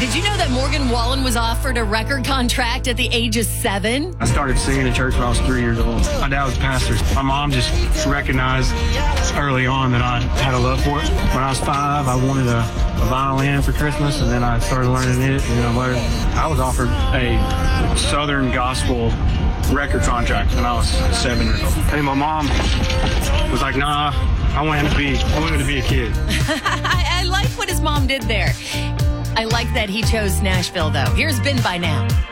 Did you know that Morgan Wallen was offered a record contract at the age of 7? I started singing in church when I was 3 years old. My dad was a pastor. My mom just recognized early on that I had a love for it. When I was 5, I wanted a violin for Christmas, and then I started learning it. Later, I was offered a Southern gospel record contract when I was 7 years old. And my mom was like, nah, I want him to be a kid. I like what his mom did there. I like that he chose Nashville, though. Here's Ben by Now.